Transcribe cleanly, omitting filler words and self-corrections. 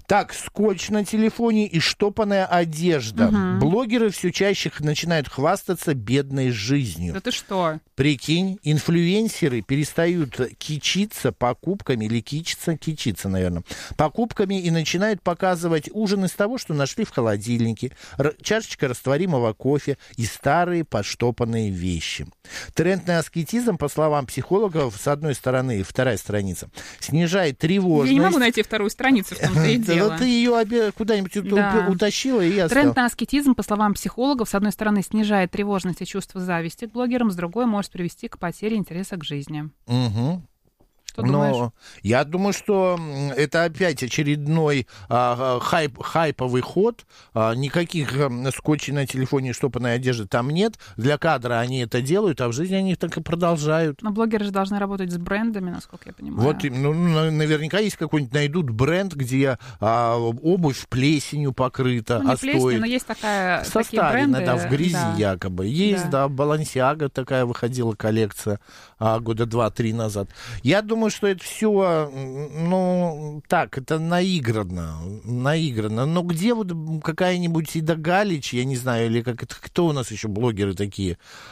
Так, скотч на телефоне и штопанная одежда. Блогеры все чаще начинают хвастаться бедной жизнью. Да ты что? Прикинь, инфлюенсеры перестают кичиться покупками, или кичиться, наверное, покупками и начинают показывать ужин из того, что нашли в холодильнике, чашечка растворимого кофе и старые подштопанные вещи. Тренд на аскетизм, по словам психологов, с одной стороны, и вторая страница, снижает тревожность. Я не могу найти вторую страницу, в том-то и дело. Ты ее куда-нибудь утащила и оставила. Тренд на аскетизм, по словам психологов, с одной стороны, снижает тревожность и чувство зависти к блогерам, с другой может привести к потере интереса к жизни. Угу. Что думаешь? Но я думаю, что это опять очередной хайповый ход. Никаких скотчей на телефоне и штопанной одежды там нет. Для кадра они это делают, а в жизни они так и продолжают. Но блогеры же должны работать с брендами, насколько я понимаю. Вот, наверняка есть какой-нибудь, найдут бренд, где обувь плесенью покрыта, не плесенью, стоит... но есть такие Состаренная, бренды. да, в грязи да. якобы. Есть, да, Balenciaga такая выходила коллекция года 2-3 назад. Я думаю, что это все, так, это наигранно. Но где вот какая-нибудь Ида Галич, я не знаю, или кто у нас еще блогеры такие,